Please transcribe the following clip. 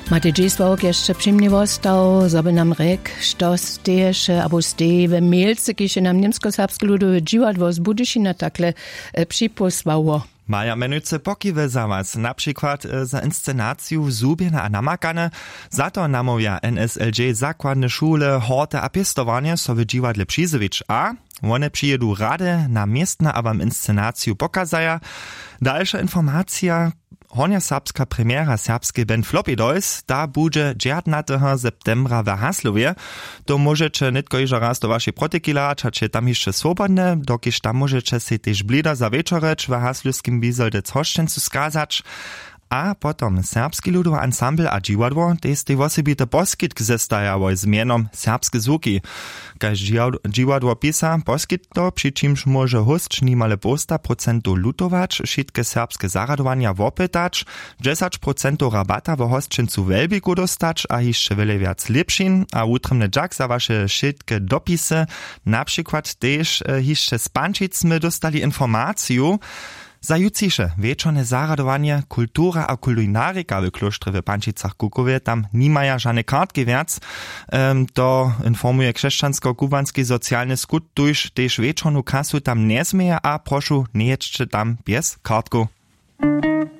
Matej Dzisławok jeszcze przyjemnie został, żeby nam rzekł, što steješe, albo stej w Mielce, kiedy nam niemsko-serbskie ludowe dziwadło z Budyšina takle przyposłało. Maja menujúce pokive za was, na przykład za inscenaciju Zubjena a namakane, za to namówia NSLJ zakładne szule, horte a piestowanie so w dziwadle przyzywić, a one przyjedu rade na miestna a wam inscenaciju pokazaja. Dalsza informacja, Hornia serbska premiera serbskiej band Floppy Dolls, ta bude 19. septembra w Haslowie. To możecie nitko iżo raz do waszej protyki lać, hacie tam jeszcze swobodne, dokiż tam możecie się też blida za wieczoreć w Haslowskim Wizoldec Hoszczęcu skazać. A potom serbski ludowy ensemble a dziwadło, to jest tej osobite poskitk zestajało z mienom Serbskie Zvuki. Kaž dziwadło pisa, poskitk to, przy czymś może host nimale posta procentu lutować, wszystkie serbskie zaradowania wopytać, 10% rabata w hostczyncu Welbiku dostać, a jeszcze wiele wiac lepszin, a utrymny dżak za wasze wszystkie dopisy, na przykład też jeszcze z Pančicmi dostali informację, za jutrzejsze wieczorne zaradowanie kultura a kulinaryka w klosztrze w Pančicach-Kukowie, tam nie mają żadne kartki wiac, to informuje chrześcijansko-kubanski socjalny skut, tuż też wieczornu kasu tam nie zmieje, a proszę nie jedźcie tam bez kartku.